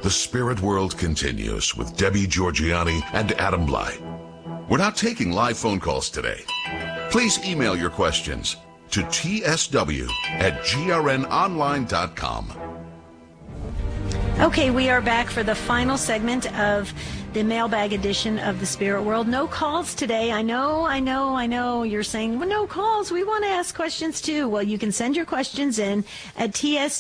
The Spirit World continues with Debbie Georgianni and Adam Blai. We're not taking live phone calls today. Please email your questions to tsw@grnonline.com. Okay, we are back for the final segment of the mailbag edition of the Spirit World. No calls today. I know. You're saying, well, no calls. We want to ask questions too. Well, you can send your questions in at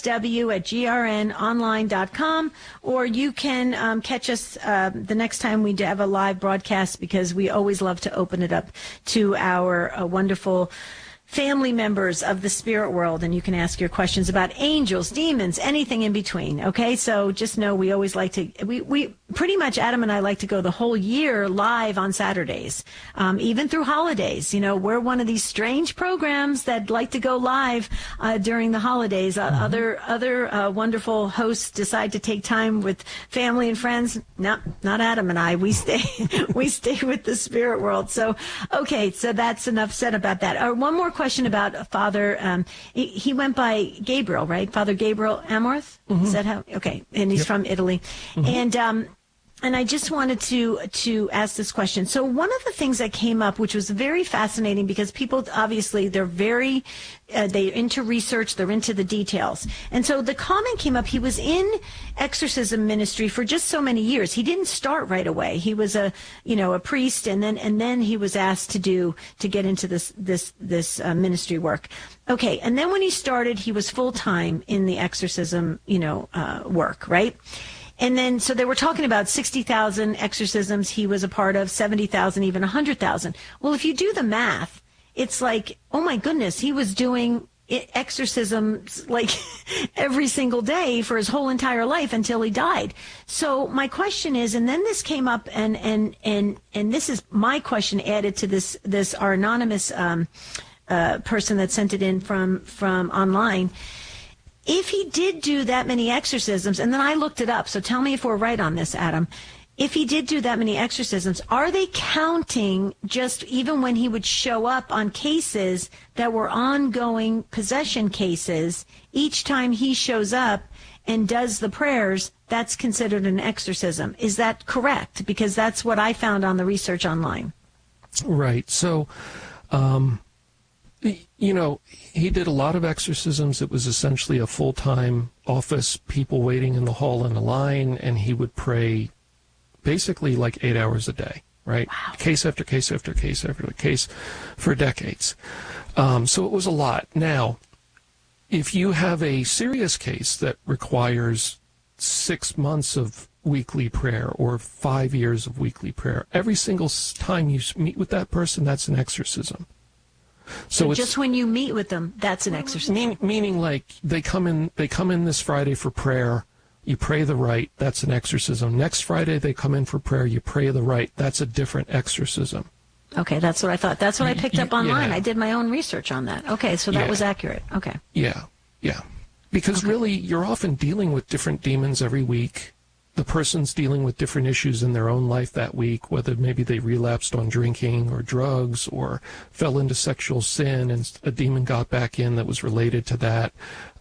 tsw@grnonline.com, or you can catch us the next time we have a live broadcast, because we always love to open it up to our wonderful family members of the spirit world, and you can ask your questions about angels, demons, anything in between. Okay, so just know we always like to, we pretty much, Adam and I like to go the whole year live on Saturdays, even through holidays. You know, we're one of these strange programs that like to go live during the holidays. Other wonderful hosts decide to take time with family and friends. No, not Adam and I. We stay with the spirit world. So, okay, so that's enough said about that. One more question about Father. He went by Gabriel, right? Father Gabriel Amorth. Is that how? Okay, and he's from Italy, and I just wanted to ask this question. So one of the things that came up, which was very fascinating, because people obviously they're into research, they're into the details, and so the comment came up. He was in exorcism ministry for just so many years. He didn't start right away. He was a priest, and then he was asked to get into this ministry work. Okay, and then when he started, he was full time in the exorcism work, right? And then, so they were talking about 60,000 exorcisms he was a part of, 70,000, even 100,000. Well, if you do the math, it's like, oh my goodness, he was doing exorcisms like every single day for his whole entire life until he died. So my question is, and then this came up, and this is my question added to this our anonymous person that sent it in from online. If he did do that many exorcisms, and then I looked it up, so tell me if we're right on this, Adam. If he did do that many exorcisms, are they counting just even when he would show up on cases that were ongoing possession cases, each time he shows up and does the prayers, that's considered an exorcism? Is that correct? Because that's what I found on the research online. Right. So, he did a lot of exorcisms. It was essentially a full-time office, people waiting in the hall in a line, and he would pray basically like 8 hours a day, right? Wow. Case after case after case after case for decades. So it was a lot. Now, if you have a serious case that requires 6 months of weekly prayer or 5 years of weekly prayer, every single time you meet with that person, that's an exorcism. So just when you meet with them, that's an exorcism. Meaning, like they come in this Friday for prayer, you pray the rite, that's an exorcism. Next Friday they come in for prayer, you pray the rite, that's a different exorcism. Okay, that's what I thought. That's what I picked up online. Yeah. I did my own research on that. Okay, so that was accurate. Okay. Yeah. Because really, you're often dealing with different demons every week. The person's dealing with different issues in their own life that week, whether maybe they relapsed on drinking or drugs or fell into sexual sin and a demon got back in that was related to that,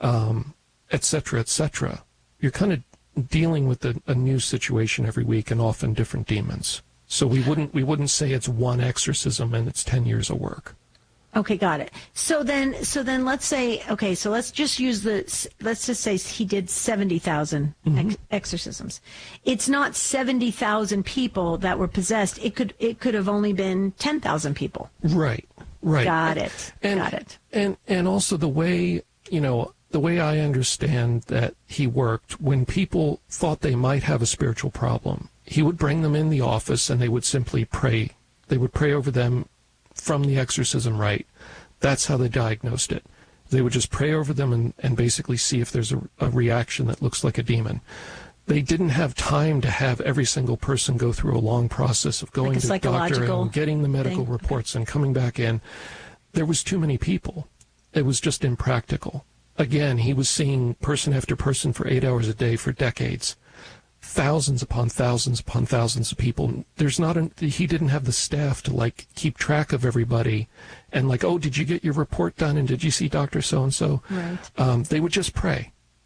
et cetera, et cetera. You're kind of dealing with a new situation every week and often different demons. So we wouldn't say it's one exorcism and it's 10 years of work. Okay, got it. So then let's say, okay, so let's just say he did 70,000 exorcisms. It's not 70,000 people that were possessed. It could have only been 10,000 people. Right. Got it. And also the way I understand that he worked, when people thought they might have a spiritual problem, he would bring them in the office and they would simply pray. They would pray over them from the exorcism rite. That's how they diagnosed it. They would just pray over them and basically see if there's a reaction that looks like a demon. They didn't have time to have every single person go through a long process of going to the doctor and getting the medical reports and coming back in. There was too many people. It was just impractical. Again, he was seeing person after person for 8 hours a day for decades. Thousands upon thousands upon thousands of people. He didn't have the staff to keep track of everybody and oh, did you get your report done and did you see Dr. So-and-so? Right. They would just pray.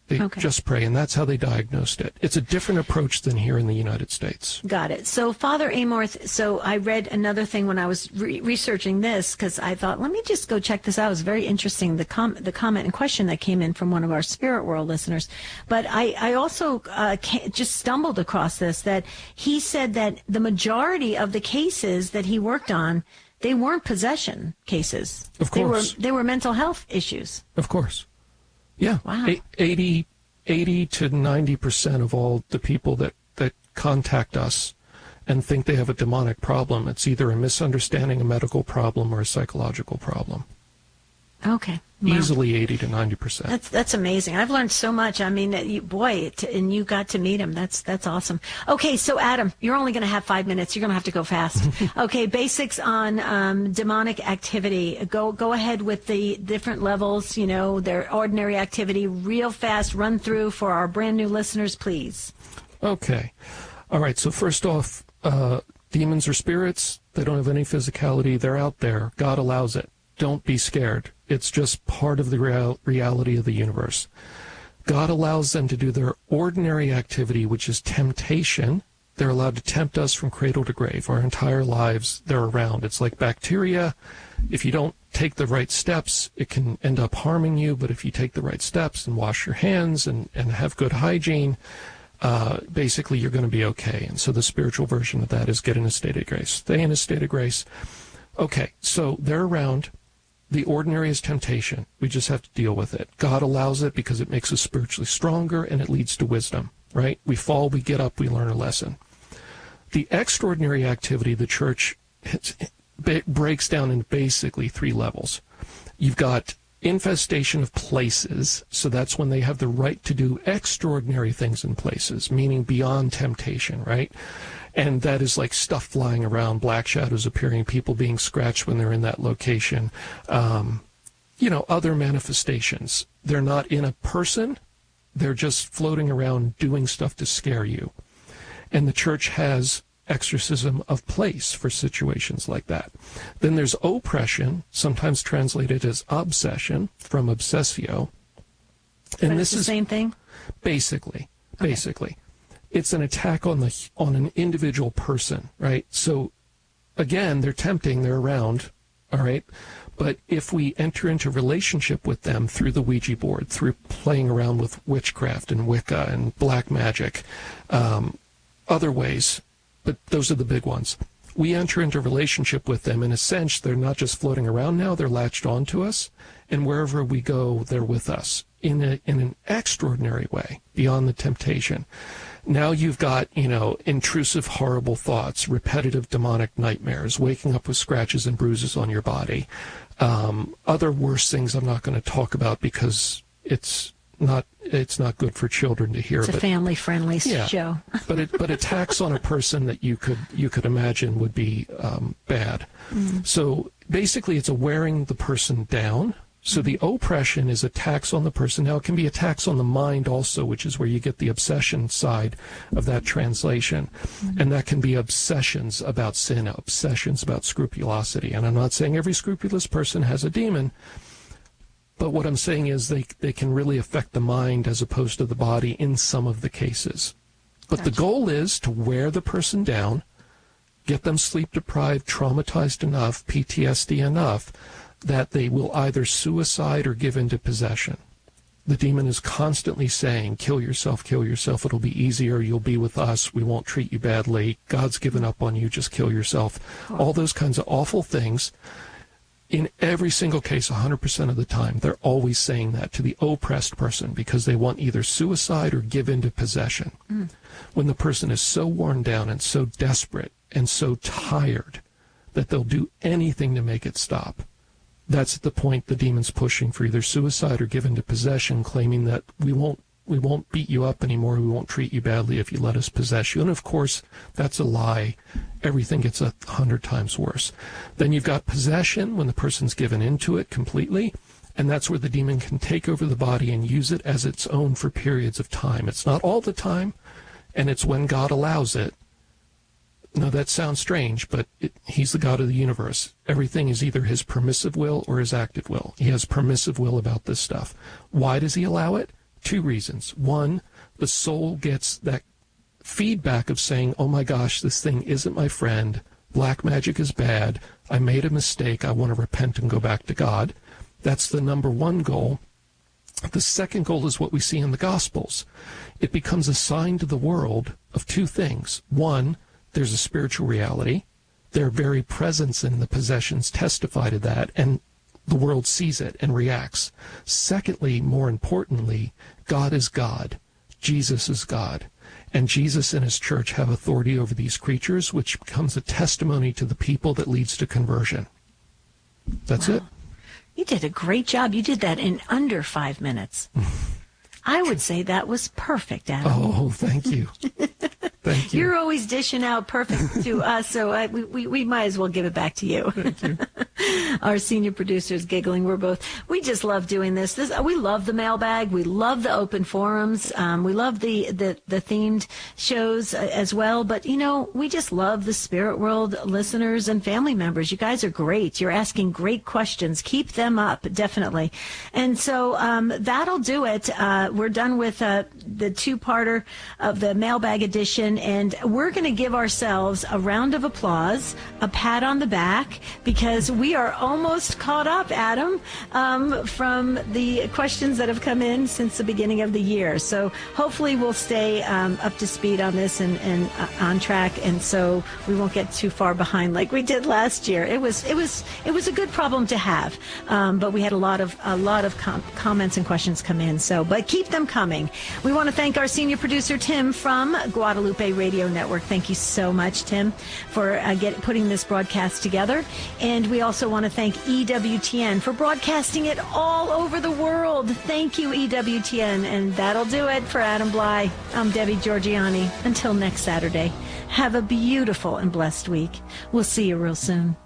They Okay. just pray, and that's how they diagnosed it. It's a different approach than here in the United States. Got it. So Father Amorth, so I read another thing when I was researching this, because I thought, let me just go check this out. It was very interesting, the comment and question that came in from one of our Spirit World listeners. But I also just stumbled across this, that he said that the majority of the cases that he worked on, they weren't possession cases. Of course. They were mental health issues. Of course. Yeah. Wow. 80 to 90% of all the people that contact us and think they have a demonic problem, it's either a misunderstanding, a medical problem, or a psychological problem. Okay. Wow. Easily 80 to 90%. That's amazing. I've learned so much. I mean, and you got to meet him. That's awesome. Okay, so Adam, you're only going to have 5 minutes. You're going to have to go fast. Okay, basics on demonic activity. Go ahead with the different levels. You know, their ordinary activity. Real fast run through for our brand new listeners, please. Okay. All right. So first off, demons are spirits. They don't have any physicality. They're out there. God allows it. Don't be scared. It's just part of the reality of the universe. God allows them to do their ordinary activity, which is temptation. They're allowed to tempt us from cradle to grave. Our entire lives, they're around. It's like bacteria. If you don't take the right steps, it can end up harming you. But if you take the right steps and wash your hands and have good hygiene, basically you're going to be okay. And so the spiritual version of that is get in a state of grace. Stay in a state of grace. Okay, so they're around. The ordinary is temptation. We just have to deal with it. God allows it because it makes us spiritually stronger and it leads to wisdom, right? We fall, we get up, we learn a lesson. The extraordinary activity, the church breaks down into basically 3 levels. You've got infestation of places, so that's when they have the right to do extraordinary things in places, meaning beyond temptation, right? And that is like stuff flying around, black shadows appearing, people being scratched when they're in that location. Other manifestations. They're not in a person. They're just floating around doing stuff to scare you. And the church has exorcism of place for situations like that. Then there's oppression, sometimes translated as obsession, from obsessio. And this is the same thing? Basically. It's an attack on an individual person, right? So, again, they're tempting, they're around, all right? But if we enter into relationship with them through the Ouija board, through playing around with witchcraft and Wicca and black magic, other ways, but those are the big ones. We enter into relationship with them. In a sense, they're not just floating around now, they're latched onto us, and wherever we go, they're with us in an extraordinary way, beyond the temptation. Now you've got, intrusive, horrible thoughts, repetitive demonic nightmares, waking up with scratches and bruises on your body. Other worse things I'm not going to talk about because it's not good for children to hear. It's a family-friendly show. but attacks on a person that you could imagine would be bad. Mm-hmm. So basically, it's a wearing the person down. So the oppression is attacks on the person. Now, it can be attacks on the mind also, which is where you get the obsession side of that translation. Mm-hmm. And that can be obsessions about sin, obsessions about scrupulosity. And I'm not saying every scrupulous person has a demon, but what I'm saying is they can really affect the mind as opposed to the body in some of the cases. But the goal is to wear the person down, get them sleep-deprived, traumatized enough, PTSD enough, that they will either suicide or give into possession. The demon is constantly saying, kill yourself, it'll be easier, you'll be with us, we won't treat you badly, God's given up on you, just kill yourself. All those kinds of awful things. In every single case, 100% of the time, they're always saying that to the oppressed person because they want either suicide or give into possession. Mm. When the person is so worn down and so desperate and so tired that they'll do anything to make it stop. That's at the point the demon's pushing for either suicide or give into possession, claiming that we won't beat you up anymore, we won't treat you badly if you let us possess you. And of course, that's a lie. Everything gets 100 times worse. Then you've got possession, when the person's given into it completely, and that's where the demon can take over the body and use it as its own for periods of time. It's not all the time, and it's when God allows it. Now, that sounds strange, but he's the God of the universe. Everything is either his permissive will or his active will. He has permissive will about this stuff. Why does he allow it? two reasons. One, the soul gets that feedback of saying, oh my gosh, this thing isn't my friend. Black magic is bad. I made a mistake. I want to repent and go back to God. That's the number one goal. The second goal is what we see in the Gospels. It becomes a sign to the world of two things. One, there's a spiritual reality. Their very presence in the possessions testify to that, and the world sees it and reacts. Secondly, more importantly, God is God. Jesus is God. And Jesus and his church have authority over these creatures, which becomes a testimony to the people that leads to conversion. That's it. You did a great job. You did that in under 5 minutes. I would say that was perfect, Adam. Oh, thank you. Thank you. You're always dishing out perfect to us, so we might as well give it back to you. Thank you. Our senior producer's giggling. We just love doing this. We love the mailbag. We love the open forums. We love the themed shows as well. But, we just love the Spirit World listeners and family members. You guys are great. You're asking great questions. Keep them up, definitely. And so that'll do it. We're done with the two-parter of the mailbag edition, and we're going to give ourselves a round of applause, a pat on the back, because we are almost caught up, Adam, from the questions that have come in since the beginning of the year. So hopefully we'll stay up to speed on this and on track, and so we won't get too far behind like we did last year. It was a good problem to have, but we had a lot of comments and questions come in. But keep them coming. We want to thank our senior producer Tim from Guadalupe Radio Network. Thank you so much, Tim, for putting this broadcast together. And we also want to thank EWTN for broadcasting it all over the world. Thank you, EWTN. And that'll do it for Adam Bly. I'm Debbie Georgianni. Until next Saturday, have a beautiful and blessed week. We'll see you real soon.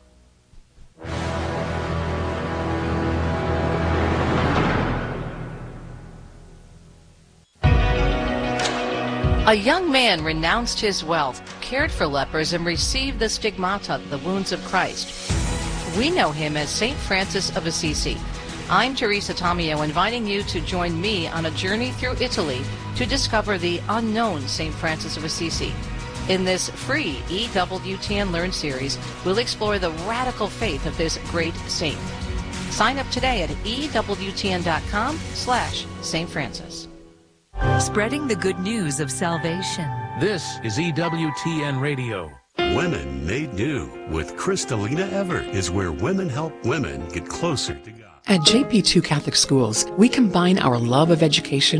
A young man renounced his wealth, cared for lepers, and received the stigmata, the wounds of Christ. We know him as St. Francis of Assisi. I'm Teresa Tomeo, inviting you to join me on a journey through Italy to discover the unknown St. Francis of Assisi. In this free EWTN Learn series, we'll explore the radical faith of this great saint. Sign up today at EWTN.com/St. Francis. Spreading the good news of salvation. This is EWTN Radio. Women Made New with Kristalina Everett is where women help women get closer to God. At JP2 Catholic Schools, we combine our love of education